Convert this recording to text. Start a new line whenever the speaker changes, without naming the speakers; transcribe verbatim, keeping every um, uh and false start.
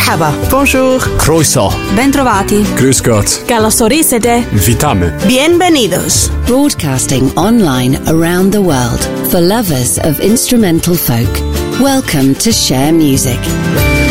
Merhaba. Bonjour.
Croeso.
Bentrovati.
Grüß Gott.
Καλώς ορίσατε.
Witamy.
Bienvenidos.
Broadcasting online around the world for lovers of instrumental folk. Welcome to Share Music.